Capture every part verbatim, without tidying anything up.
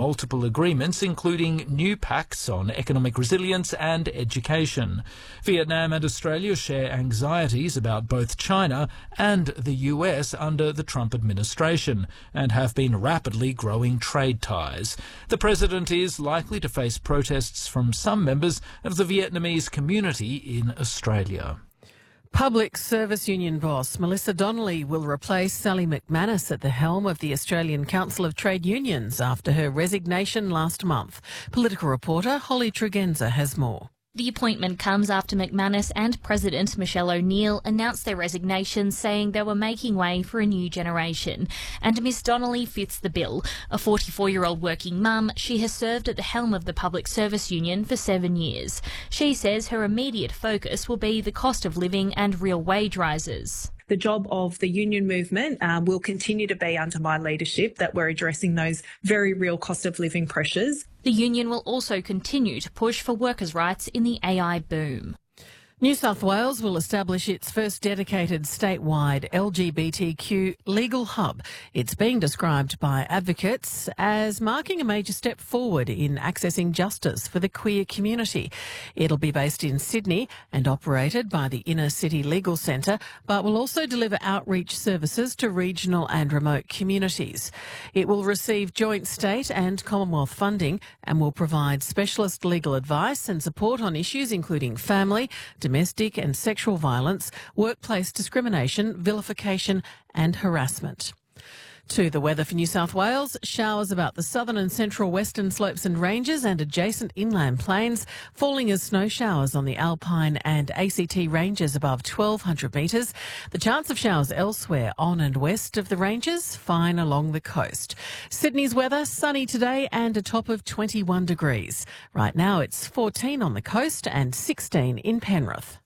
multiple agreements, including new pacts on economic resilience and education. Vietnam and Australia share anxieties about both China and the U S under the Trump administration and have been rapidly growing trade ties. The president is likely to face protests from some members of the Vietnamese community in Australia. Public Service Union boss Melissa Donnelly will replace Sally McManus at the helm of the Australian Council of Trade Unions after her resignation last month. Political reporter Holly Tregenza has more. The appointment comes after McManus and President Michelle O'Neill announced their resignations, saying they were making way for a new generation. And Miss Donnelly fits the bill. A forty-four-year-old working mum, she has served at the helm of the Public Service Union for seven years. She says her immediate focus will be the cost of living and real wage rises. The job of the union movement um, will continue to be under my leadership, that we're addressing those very real cost of living pressures. The union will also continue to push for workers' rights in the A I boom. New South Wales will establish its first dedicated statewide L G B T Q legal hub. It's being described by advocates as marking a major step forward in accessing justice for the queer community. It'll be based in Sydney and operated by the Inner City Legal Centre, but will also deliver outreach services to regional and remote communities. It will receive joint state and Commonwealth funding and will provide specialist legal advice and support on issues including family, domestic and sexual violence, workplace discrimination, vilification and harassment. To the weather for New South Wales, showers about the southern and central western slopes and ranges and adjacent inland plains, falling as snow showers on the Alpine and A C T ranges above twelve hundred metres. The chance of showers elsewhere on and west of the ranges, fine along the coast. Sydney's weather, sunny today and a top of twenty-one degrees. Right now it's fourteen on the coast and sixteen in Penrith.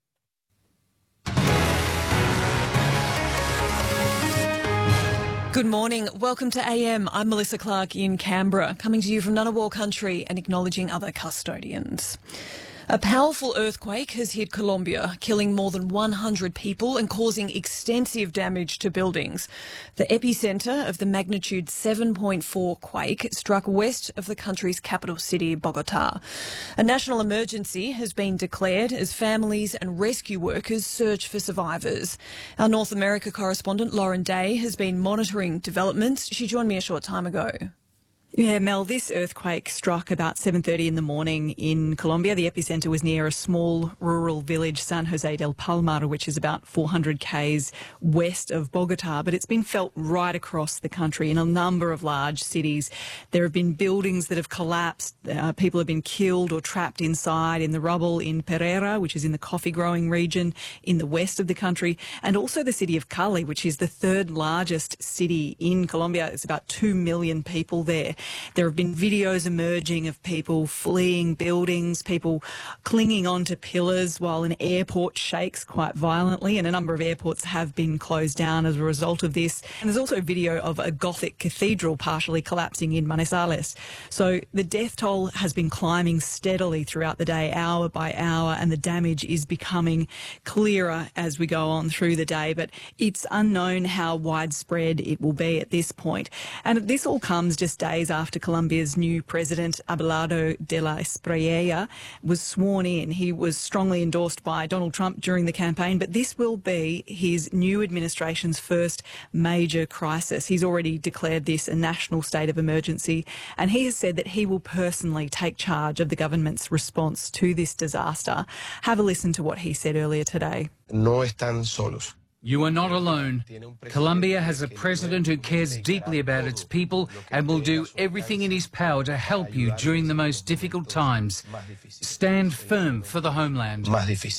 Good morning. Welcome to A M. I'm Melissa Clark in Canberra, coming to you from Ngunnawal country and acknowledging other custodians. A powerful earthquake has hit Colombia, killing more than one hundred people and causing extensive damage to buildings. The epicentre of the magnitude seven point four quake struck west of the country's capital city, Bogota. A national emergency has been declared as families and rescue workers search for survivors. Our North America correspondent, Lauren Day, has been monitoring developments. She joined me a short time ago. Yeah, Mel, this earthquake struck about seven thirty in the morning in Colombia. The epicentre was near a small rural village, San Jose del Palmar, which is about four hundred kays west of Bogota, but it's been felt right across the country in a number of large cities. There have been buildings that have collapsed. Uh, people have been killed or trapped inside in the rubble in Pereira, which is in the coffee growing region in the west of the country, and also the city of Cali, which is the third largest city in Colombia. It's about two million people there. There have been videos emerging of people fleeing buildings, people clinging onto pillars while an airport shakes quite violently, and a number of airports have been closed down as a result of this. And there's also video of a Gothic cathedral partially collapsing in Manizales. So the death toll has been climbing steadily throughout the day, hour by hour, and the damage is becoming clearer as we go on through the day. But it's unknown how widespread it will be at this point. And this all comes just days after Colombia's new president, Abelardo de la Espriella, was sworn in. He was strongly endorsed by Donald Trump during the campaign, but this will be his new administration's first major crisis. He's already declared this a national state of emergency, and he has said that he will personally take charge of the government's response to this disaster. Have a listen to what he said earlier today. No están solos. You are not alone. Colombia has a president who cares deeply about its people and will do everything in his power to help you during the most difficult times. Stand firm for the homeland.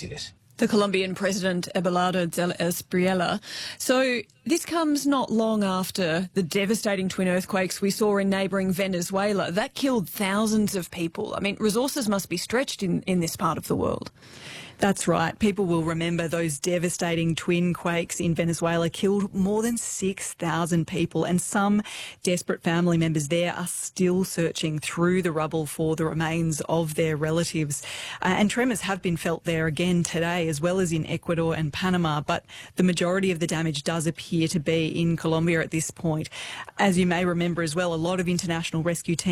The Colombian president, Abelardo de la Espriella. So this comes not long after the devastating twin earthquakes we saw in neighbouring Venezuela. That killed thousands of people. I mean, resources must be stretched in, in this part of the world. That's right. People will remember those devastating twin quakes in Venezuela killed more than six thousand people, and some desperate family members there are still searching through the rubble for the remains of their relatives. Uh, and tremors have been felt there again today, as well as in Ecuador and Panama, but the majority of the damage does appear to be in Colombia at this point. As you may remember as well, a lot of international rescue teams